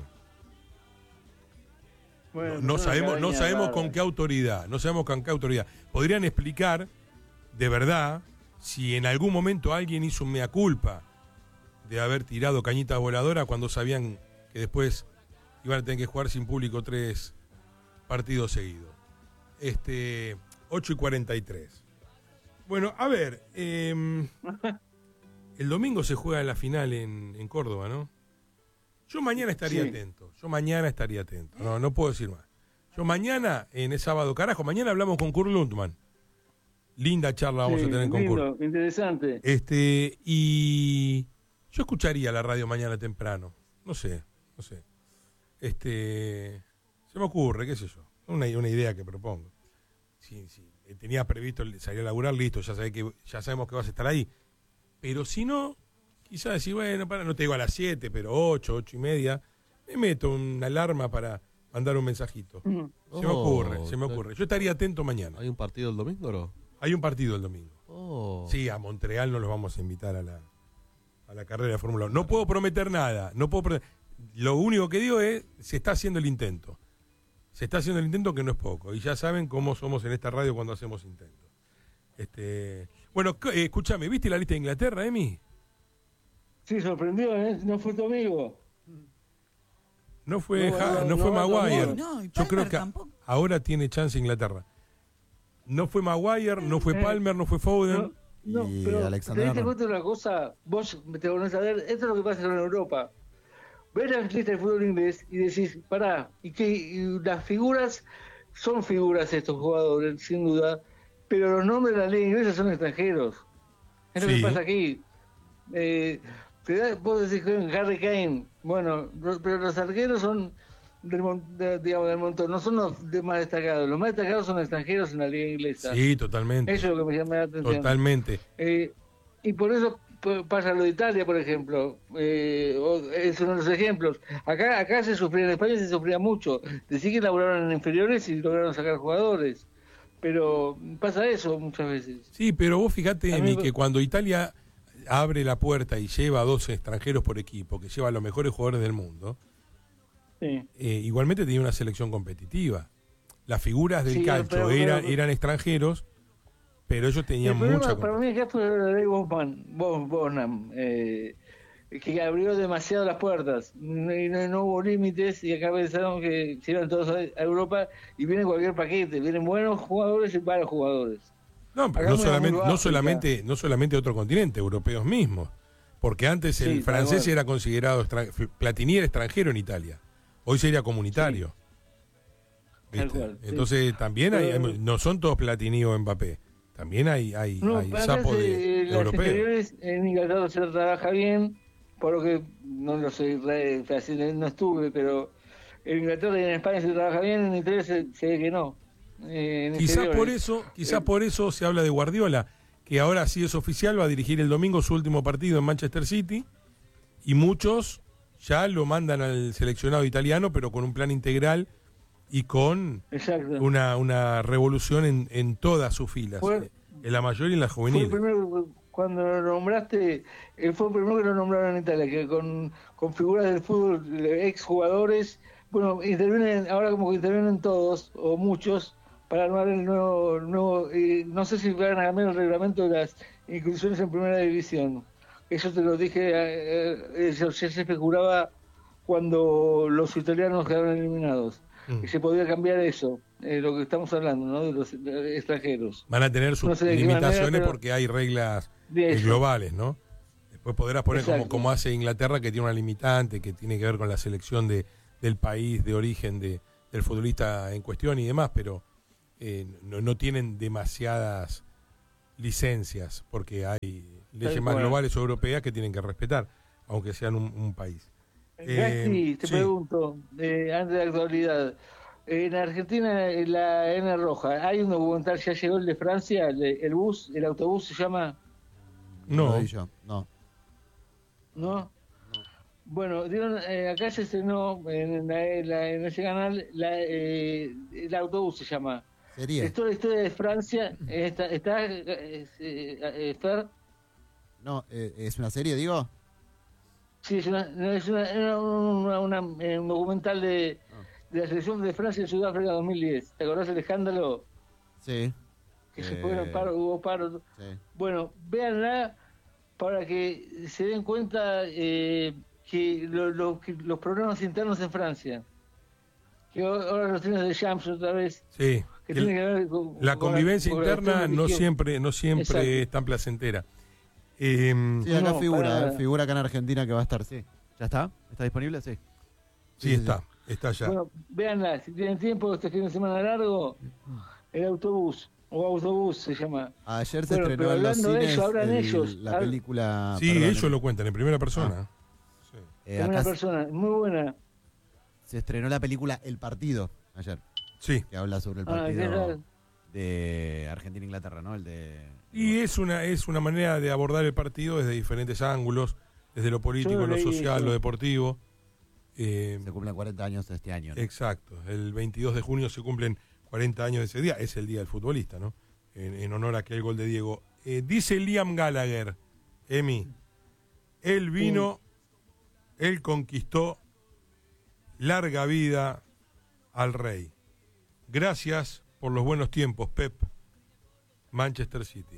Speaker 9: Bueno,
Speaker 1: No
Speaker 9: una
Speaker 1: sabemos
Speaker 9: cabaña
Speaker 1: con
Speaker 9: rara.
Speaker 1: qué autoridad. No sabemos con qué autoridad. Podrían explicar, de verdad, si en algún momento alguien hizo un mea culpa de haber tirado cañita voladora cuando sabían que después iban a tener que jugar sin público 3 partidos seguidos. 8:43. Bueno, a ver, el domingo se juega la final en Córdoba, ¿no? Yo mañana estaría atento. No puedo decir más. Yo mañana, es sábado, carajo, mañana hablamos con Kurt Lundman. Linda charla vamos a tener con Kurt.
Speaker 9: Interesante.
Speaker 1: Y yo escucharía la radio mañana temprano. No sé. Se me ocurre, qué sé yo. Una idea que propongo. Si tenía previsto salir a laburar, listo, ya sabemos que vas a estar ahí. Pero si no, quizás decir, bueno, no te digo a las 7, pero 8:30, me meto una alarma para mandar un mensajito. Se me ocurre. Yo estaría atento mañana.
Speaker 4: ¿Hay un partido el domingo o no?
Speaker 1: Hay un partido el domingo. Sí, a Montreal no los vamos a invitar a la carrera de Fórmula 1. No puedo prometer nada. Lo único que digo es, se está haciendo el intento. Se está haciendo el intento, que no es poco. Y ya saben cómo somos en esta radio cuando hacemos intentos. Bueno, escúchame, ¿viste la lista de Inglaterra, Emi?
Speaker 9: Sí, sorprendió, ¿eh? No fue tu amigo.
Speaker 1: No fue Maguire. Yo creo que ahora tiene chance Inglaterra. No fue Maguire, no fue Palmer, no fue Foden.
Speaker 9: No,
Speaker 6: y
Speaker 9: pero
Speaker 6: Alexander
Speaker 9: te cuento una cosa, vos te volvés a ver, esto es lo que pasa en Europa. Ves la lista de fútbol inglés y decís, pará, y las figuras son figuras estos jugadores, sin duda, pero los nombres de la liga inglesa son extranjeros. Es lo que pasa aquí. Vos decís Harry Kane, bueno, pero los arqueros son del montón, no son los más destacados. Los más destacados son extranjeros en la liga inglesa.
Speaker 1: Sí, totalmente.
Speaker 9: Eso es lo que me llama la atención.
Speaker 1: Totalmente.
Speaker 9: Y por eso pasa lo de Italia, por ejemplo. Es uno de los ejemplos. Acá se sufría, en España se sufría mucho. Decir que laburaron en inferiores y lograron sacar jugadores. Pero pasa eso muchas veces.
Speaker 1: Sí, pero vos fíjate, Emi, que cuando Italia abre la puerta y lleva a 2 extranjeros por equipo, que lleva a los mejores jugadores del mundo, igualmente tenía una selección competitiva. Las figuras del calcio eran extranjeros, pero ellos tenían mucha...
Speaker 9: Para mí acá fue la ley Bonham, que abrió demasiado las puertas, no hubo límites, y acá pensaron que se iban todos a Europa y viene cualquier paquete, vienen buenos jugadores y malos jugadores.
Speaker 1: No, pero no solamente otro continente, europeos mismos, porque antes el francés era considerado Platini era extranjero en Italia, hoy sería comunitario. Entonces también no son todos Platini o Mbappé, también hay sapos de europeos.
Speaker 9: En Inglaterra se trabaja bien, por lo que no lo sé, no estuve, pero en Inglaterra y en España se trabaja bien, en Italia se ve que no.
Speaker 1: Quizá por eso se habla de Guardiola, que ahora sí es oficial, va a dirigir el domingo su último partido en Manchester City, y muchos ya lo mandan al seleccionado italiano, pero con un plan integral y con una revolución en todas sus filas, en la mayor y en la juvenil.
Speaker 9: Cuando lo nombraste, fue el primero que lo nombraron en Italia, que con figuras del fútbol, ex jugadores, bueno, ahora como que intervienen todos, o muchos, para armar el nuevo no sé si van a cambiar el reglamento de las inclusiones en primera división. Eso te lo dije, eso ya se especulaba cuando los italianos quedaron eliminados. Que se podía cambiar eso, lo que estamos hablando, ¿no? De los extranjeros.
Speaker 1: Van a tener sus limitaciones porque hay reglas globales, ¿no? Después podrás poner como hace Inglaterra, que tiene una limitante, que tiene que ver con la selección del país de origen del futbolista en cuestión y demás, pero no tienen demasiadas licencias porque hay leyes más globales o europeas que tienen que respetar, aunque sean un país.
Speaker 9: Te pregunto, antes de la actualidad, en Argentina, en la N Roja, ¿hay un documental, ya llegó el de Francia, el autobús se llama?
Speaker 1: No.
Speaker 9: ¿No? Bueno, acá se estrenó en ese canal, el autobús se llama.
Speaker 6: ¿Sería?
Speaker 9: Esto es la historia de Francia, está Fer.
Speaker 6: No, ¿es una serie, digo?
Speaker 9: Sí, es un documental de la selección de Francia en Sudáfrica 2010. ¿Te acordás del escándalo?
Speaker 6: Sí.
Speaker 9: Que se fueron hubo paro. Sí. Bueno, véanla para que se den cuenta que los problemas internos en Francia. Que ahora los tienen de Champs otra vez.
Speaker 1: Sí.
Speaker 9: que tiene que ver con
Speaker 1: la convivencia
Speaker 9: con la
Speaker 1: interna
Speaker 9: cuestión
Speaker 1: no
Speaker 9: religiosa.
Speaker 1: siempre
Speaker 9: Exacto.
Speaker 1: es tan placentera.
Speaker 6: Sí, acá
Speaker 9: No,
Speaker 6: figura,
Speaker 9: para-
Speaker 6: figura acá en Argentina que va a estar, sí. ¿Ya está? ¿Está disponible? Sí.
Speaker 1: Sí, está ya.
Speaker 9: Bueno, véanla, si tienen tiempo este fin de semana largo, el autobús, o autobús se llama.
Speaker 6: Ayer se
Speaker 9: Bueno,
Speaker 6: estrenó
Speaker 9: pero
Speaker 6: en los
Speaker 9: hablando de
Speaker 6: cines
Speaker 9: eso, hablan ellos.
Speaker 6: la película...
Speaker 1: Sí,
Speaker 6: perdón,
Speaker 1: ellos lo cuentan en primera persona. Sí.
Speaker 9: Es
Speaker 6: acá
Speaker 9: una persona muy buena.
Speaker 6: se estrenó la película El Partido ayer,
Speaker 1: Sí.
Speaker 6: que habla sobre el
Speaker 9: ¿qué
Speaker 6: partido
Speaker 9: tal?
Speaker 6: de Argentina-Inglaterra, ¿no? El de...
Speaker 1: Y es una manera de abordar el partido desde diferentes ángulos, desde lo político,
Speaker 9: Yo
Speaker 1: lo
Speaker 9: leí
Speaker 1: social,
Speaker 9: eso.
Speaker 1: lo deportivo.
Speaker 6: Se cumplen 40 años este año, ¿no?
Speaker 1: Exacto. El 22 de junio se cumplen 40 años de ese día. Es el día del futbolista, ¿no? En honor a aquel gol de Diego. Dice Liam Gallagher, Emi, él vino, él conquistó, larga vida al rey. Gracias por los buenos tiempos, Pep. Manchester City.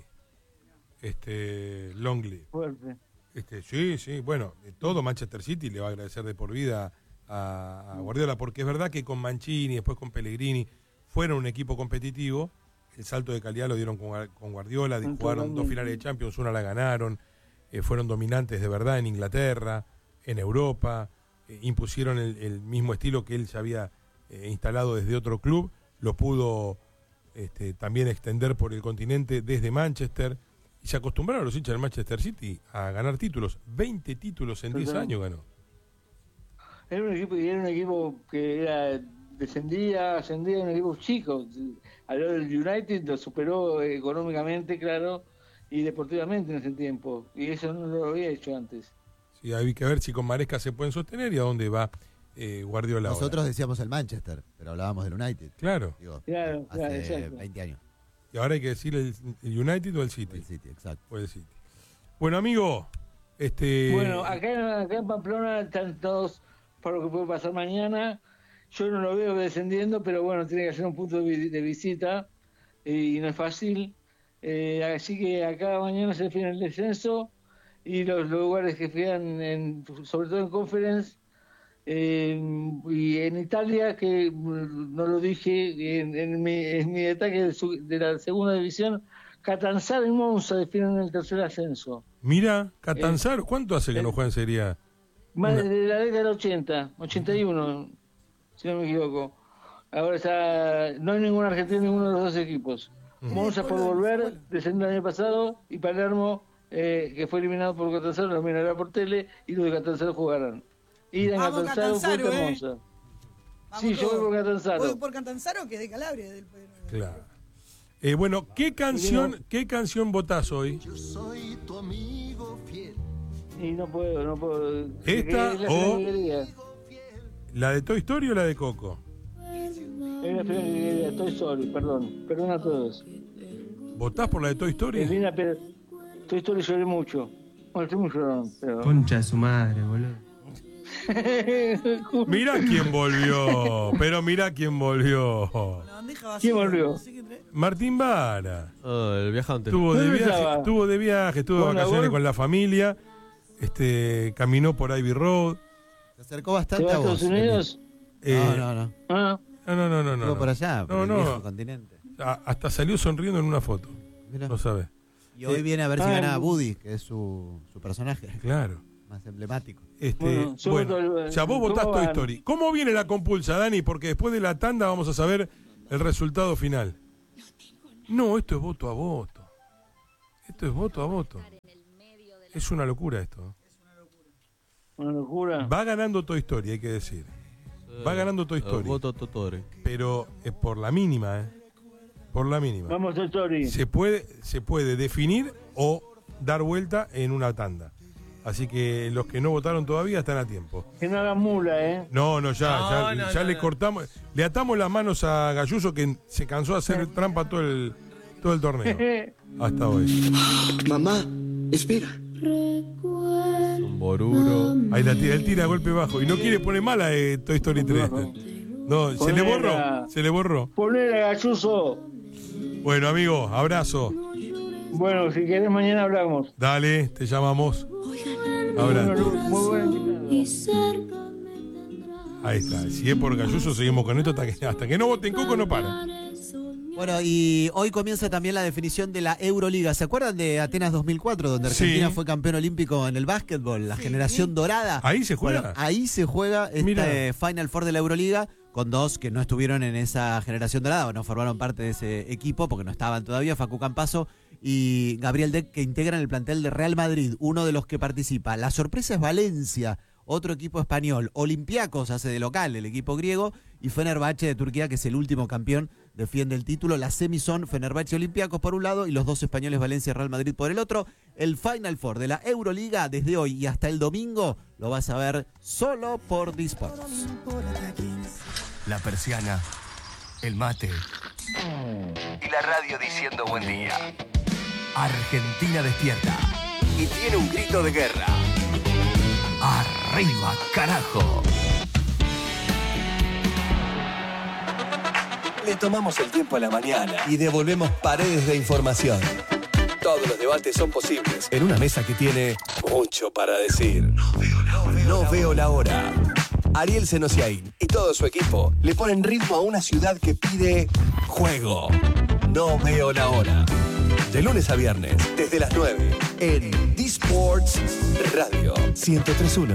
Speaker 1: Long live.
Speaker 9: Fuerte.
Speaker 1: Sí, bueno, todo Manchester City le va a agradecer de por vida a Guardiola, porque es verdad que con Mancini, después con Pellegrini, fueron un equipo competitivo. El salto de calidad lo dieron con Guardiola, jugaron 2 finales de Champions, una la ganaron, fueron dominantes de verdad en Inglaterra, en Europa, impusieron el mismo estilo que él ya había instalado desde otro club, lo pudo también extender por el continente desde Manchester, y se acostumbraron los hinchas del Manchester City a ganar títulos. 20 títulos en 10 años ganó.
Speaker 9: Era un equipo que descendía, ascendía, un equipo chico. Al lado del United lo superó económicamente, claro, y deportivamente en ese tiempo. Y eso no lo había hecho antes.
Speaker 1: Sí, hay que ver si con Maresca se pueden sostener y a dónde va Guardiola.
Speaker 6: Nosotros
Speaker 1: ahora.
Speaker 6: decíamos el Manchester, pero hablábamos del United.
Speaker 1: Claro.
Speaker 6: Digo,
Speaker 9: Claro,
Speaker 6: hace
Speaker 9: exacto.
Speaker 6: 20 años.
Speaker 1: Y ahora hay que decir el United o el City.
Speaker 6: El City, exacto.
Speaker 1: O el City. Bueno, amigo,
Speaker 9: Bueno, acá en Pamplona están todos para lo que puede pasar mañana. Yo no lo veo descendiendo, pero bueno, tiene que ser un punto de visita y no es fácil. Así que acá mañana se define el descenso y los lugares que quedan, sobre todo en Conference. Y en Italia, que no lo dije en mi detalle de la segunda división, Catanzaro y Monza definen el tercer ascenso.
Speaker 1: Mira, Catanzaro, ¿cuánto hace que no juega en Serie A?
Speaker 9: Más de la década del 80, 81, si no me equivoco. Ahora no hay ningún argentino en ninguno de los dos equipos. Monza por volver, descendió el año pasado, y Palermo, que fue eliminado por Catanzaro, lo mirará por tele, y los de Catanzaro jugarán. Ir a
Speaker 2: Vamos,
Speaker 9: Catanzaro,
Speaker 2: Catanzaro,
Speaker 9: vuelta a Monza.
Speaker 2: Vamos
Speaker 9: Sí, yo
Speaker 2: todos.
Speaker 9: voy por Catanzaro.
Speaker 2: Voy por Catanzaro, que de Calabria.
Speaker 1: Claro. Bueno, ¿qué canción votás hoy?
Speaker 9: Y no puedo.
Speaker 1: ¿Esta
Speaker 9: Es la
Speaker 1: o-
Speaker 9: final que quería.
Speaker 1: ¿La de Toy Story o la de Coco?
Speaker 9: Es la final que quería. Estoy sorry, perdón a todos.
Speaker 1: ¿Votás por la de Toy Story?
Speaker 9: Es linda, pero Toy Story lloré mucho. Bueno, estoy muy llorón, pero...
Speaker 3: Concha de su madre, boludo.
Speaker 1: Mirá quién volvió, pero mirá quién volvió.
Speaker 9: ¿Quién volvió?
Speaker 1: Martín Vara.
Speaker 4: El viajante.
Speaker 1: Estuvo de
Speaker 9: ¿Dónde
Speaker 1: viaje,
Speaker 9: estaba?
Speaker 1: estuvo de
Speaker 9: ¿Con la
Speaker 1: vacaciones
Speaker 9: Golf?
Speaker 1: con la familia, caminó por Ivy Road.
Speaker 6: Se acercó
Speaker 9: ¿Se
Speaker 6: bastante
Speaker 9: va a
Speaker 6: a vos.
Speaker 9: Estados Unidos?
Speaker 6: No.
Speaker 9: Ah,
Speaker 1: No.
Speaker 6: Estuvo por allá, por
Speaker 1: No,
Speaker 6: el
Speaker 1: no.
Speaker 6: viejo continente.
Speaker 1: Hasta salió sonriendo en una foto.
Speaker 6: Mirá.
Speaker 1: No sabes.
Speaker 6: Y hoy viene a ver si
Speaker 9: Ah,
Speaker 6: gana
Speaker 9: no.
Speaker 6: Woody, que es su personaje
Speaker 1: Claro.
Speaker 6: más emblemático.
Speaker 9: Bueno, yo voto-
Speaker 1: ya vos
Speaker 9: ¿cómo
Speaker 1: votás Toy
Speaker 9: van?
Speaker 1: Story. ¿Cómo viene la compulsa, Dani? Porque después de la tanda vamos a saber el resultado final. No, esto es voto a voto. Esto es voto a voto. Es una locura esto.
Speaker 9: Una locura.
Speaker 1: Va ganando Toy Story, hay que decir. Va ganando Toy Story.
Speaker 4: Voto Totore.
Speaker 1: Pero es por la mínima, Por la mínima.
Speaker 9: Vamos, Toy Story.
Speaker 1: Se puede definir o dar vuelta en una tanda. Así que los que no votaron todavía están a tiempo.
Speaker 9: Que no hagan mula, ¿eh?
Speaker 1: No, ya le cortamos, le atamos las manos a Gayuso, que se cansó de hacer trampa todo el torneo. Hasta hoy.
Speaker 10: Mamá, espera.
Speaker 4: Un boruro.
Speaker 1: Ahí él tira a golpe bajo y no quiere poner mala Toy Story 3. No, se le borró.
Speaker 9: Ponele a Gayuso.
Speaker 1: Bueno, amigo, abrazo.
Speaker 9: Bueno, si querés mañana hablamos.
Speaker 1: Dale, te llamamos. Abrazo.
Speaker 9: Muy buen invitado.
Speaker 1: Ahí está. Si es por Gayuso, seguimos con esto hasta que no voten Coco, no para.
Speaker 6: Bueno, y hoy comienza también la definición de la Euroliga. ¿Se acuerdan de Atenas 2004, donde Argentina fue campeón olímpico en el básquetbol? La generación dorada.
Speaker 1: ¿Ahí se juega?
Speaker 6: Bueno, ahí se juega este Final Four de la Euroliga, con dos que no estuvieron en esa generación dorada, o no formaron parte de ese equipo, porque no estaban todavía, Facu Campazzo y Gabriel Deck, que integran el plantel de Real Madrid, uno de los que participa. La sorpresa es Valencia, otro equipo español. Olympiacos hace de local, el equipo griego, y Fenerbahce de Turquía, que es el último campeón, defiende el título. Las semis son Fenerbahce Olympiacos por un lado y los dos españoles Valencia y Real Madrid por el otro. El Final Four de la Euroliga desde hoy y hasta el domingo lo vas a ver solo por Disports.
Speaker 11: La persiana, el mate y la radio diciendo buen día. Argentina despierta y tiene un grito de guerra. ¡Arriba, carajo! Le tomamos el tiempo a la mañana y devolvemos paredes de información. Todos los debates son posibles en una mesa que tiene mucho para decir. No veo la hora. Ariel Senosiaín y todo su equipo le ponen ritmo a una ciudad que pide juego. No veo la hora. De lunes a viernes, desde las 9, en Disports Radio 103.1.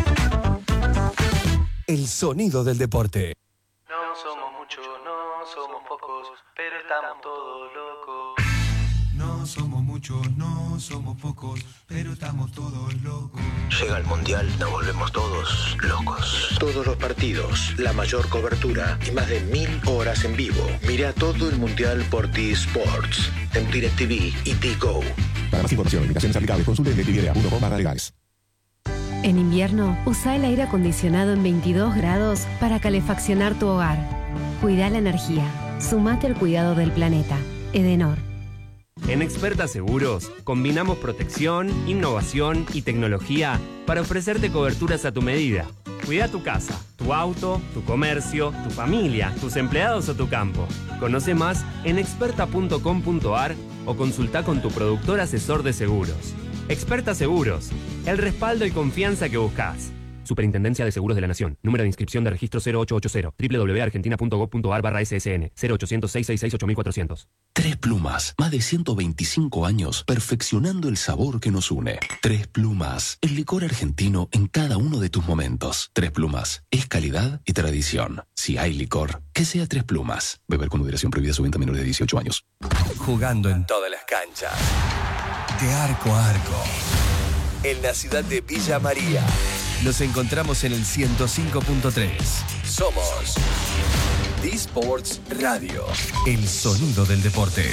Speaker 11: El sonido del deporte.
Speaker 12: No somos muchos, no somos pocos, pero estamos todos locos.
Speaker 13: No somos muchos, no somos pocos, pero estamos todos locos.
Speaker 14: Llega el Mundial, nos volvemos todos locos. Todos los partidos, la mayor cobertura y más de 1000 horas en vivo. Mira todo el Mundial por T-Sports, en DirecTV y T-Go.
Speaker 15: Para más información, invitaciones aplicables, consulte en DirecTV.com/legales.
Speaker 16: En invierno, usa el aire acondicionado en 22 grados para calefaccionar tu hogar. Cuida la energía. Sumate al cuidado del planeta. Edenor.
Speaker 17: En Experta Seguros, combinamos protección, innovación y tecnología para ofrecerte coberturas a tu medida. Cuida tu casa, tu auto, tu comercio, tu familia, tus empleados o tu campo. Conoce más en experta.com.ar o consulta con tu productor asesor de seguros. Experta Seguros, el respaldo y confianza que buscas. Superintendencia de Seguros de la Nación. Número de inscripción de registro 0880. www.argentina.gov.ar/SSN. 0800-666-8400.
Speaker 18: Tres Plumas. Más de 125 años perfeccionando el sabor que nos une. Tres Plumas. El licor argentino en cada uno de tus momentos. Tres Plumas. Es calidad y tradición. Si hay licor, que sea Tres Plumas. Beber con moderación, prohibida su venta a menores de 18 años.
Speaker 11: Jugando en todas las canchas. De arco a arco. En la ciudad de Villa María. Nos encontramos en el 105.3. Somos Disports Radio. El sonido del deporte.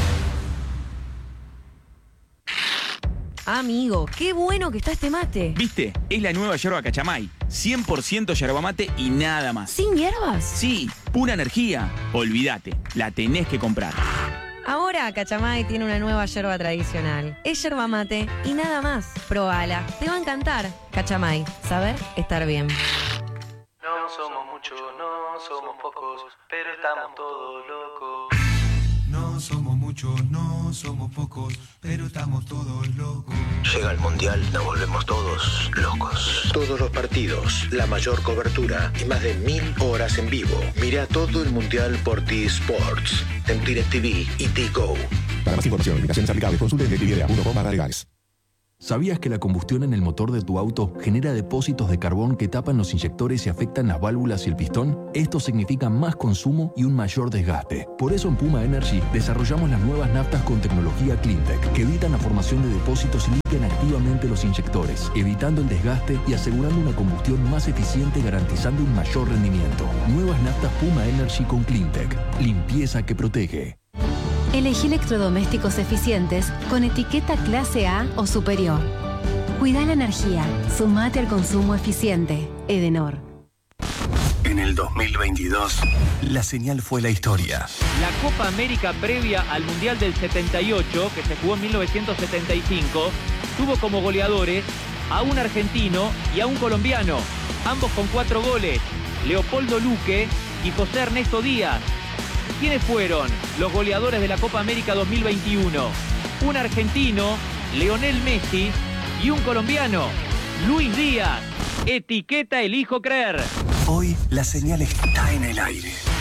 Speaker 19: Amigo, qué bueno que está este mate.
Speaker 20: ¿Viste? Es la nueva yerba Cachamay. 100% yerba mate y nada más.
Speaker 19: ¿Sin hierbas?
Speaker 20: Sí, pura energía. Olvídate, la tenés que comprar.
Speaker 19: Ahora Cachamay tiene una nueva yerba tradicional. Es yerba mate y nada más. Probala, te va a encantar. Cachamay, saber estar bien.
Speaker 12: No somos muchos, no somos pocos, pero estamos todos locos.
Speaker 13: No somos muchos, no somos pocos, pero estamos todos locos.
Speaker 14: Llega el Mundial, nos volvemos todos locos. Todos los partidos, la mayor cobertura y más de 1000 horas en vivo. Mira todo el Mundial por T-Sports, en DirecTV y T-Go.
Speaker 15: Para más información, invitaciones aplicables, consulte en DirecTV.com/legales.
Speaker 18: ¿Sabías que la combustión en el motor de tu auto genera depósitos de carbón que tapan los inyectores y afectan las válvulas y el pistón? Esto significa más consumo y un mayor desgaste. Por eso en Puma Energy desarrollamos las nuevas naftas con tecnología CleanTech, que evitan la formación de depósitos y limpian activamente los inyectores, evitando el desgaste y asegurando una combustión más eficiente, garantizando un mayor rendimiento. Nuevas naftas Puma Energy con CleanTech. Limpieza que protege.
Speaker 16: Elegí electrodomésticos eficientes con etiqueta clase A o superior. Cuida la energía. Sumate al consumo eficiente. Edenor.
Speaker 11: En el 2022, la señal fue la historia.
Speaker 21: La Copa América previa al Mundial del 78, que se jugó en 1975, tuvo como goleadores a un argentino y a un colombiano, ambos con 4 goles, Leopoldo Luque y José Ernesto Díaz. ¿Quiénes fueron los goleadores de la Copa América 2021? Un argentino, Lionel Messi, y un colombiano, Luis Díaz. Etiqueta elijo creer.
Speaker 11: Hoy la señal está en el aire.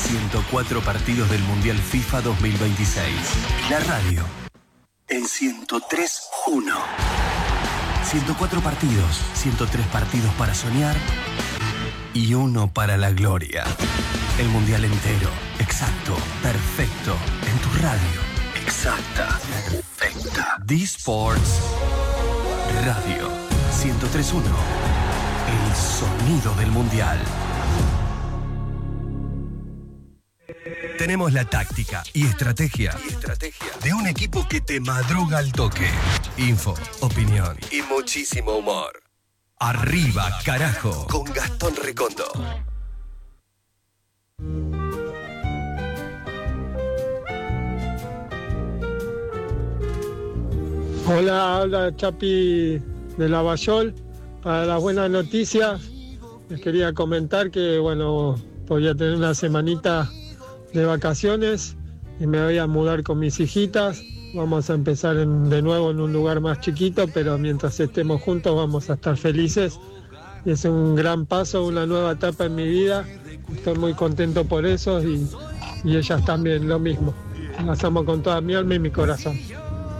Speaker 11: 104 partidos del Mundial FIFA 2026. La radio en 103.1. 104 partidos, 103 partidos para soñar y uno para la gloria. El Mundial entero, exacto, perfecto, en tu radio. Exacta, perfecta. D-Sports Radio 103.1. El sonido del Mundial. Tenemos la táctica y estrategia de un equipo que te madruga al toque. Info, opinión y muchísimo humor. Arriba, carajo, con Gastón Recondo.
Speaker 7: Hola, habla Chapi de Lavallol. Para las buenas noticias, les quería comentar que, bueno, voy a tener una semanita de vacaciones y me voy a mudar con mis hijitas. Vamos a empezar de nuevo en un lugar más chiquito, pero mientras estemos juntos vamos a estar felices. Y es un gran paso, una nueva etapa en mi vida. Estoy muy contento por eso y ellas también, lo mismo. Las amo con toda mi alma y mi corazón.